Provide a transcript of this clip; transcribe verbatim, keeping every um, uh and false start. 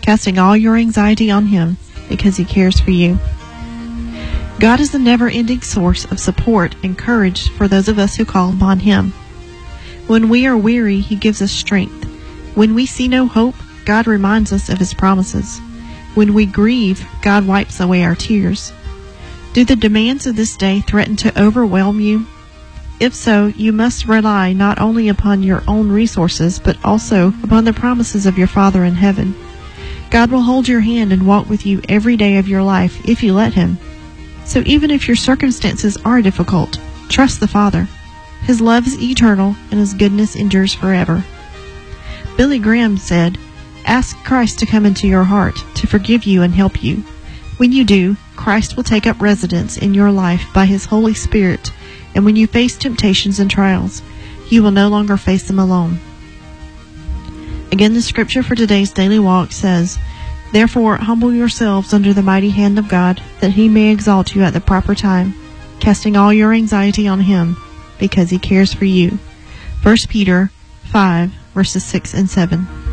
casting all your anxiety on Him because He cares for you. God is the never-ending source of support and courage for those of us who call upon Him. When we are weary, He gives us strength. When we see no hope, God reminds us of His promises. When we grieve, God wipes away our tears. Do the demands of this day threaten to overwhelm you? If so, you must rely not only upon your own resources, but also upon the promises of your Father in heaven. God will hold your hand and walk with you every day of your life if you let Him. So even if your circumstances are difficult, trust the Father. His love is eternal and His goodness endures forever. Billy Graham said, "Ask Christ to come into your heart, to forgive you and help you. When you do, Christ will take up residence in your life by His Holy Spirit, and when you face temptations and trials, you will no longer face them alone." Again, the scripture for today's daily walk says, "Therefore humble yourselves under the mighty hand of God, that He may exalt you at the proper time, casting all your anxiety on Him, because He cares for you." First Peter five, verses six and seven.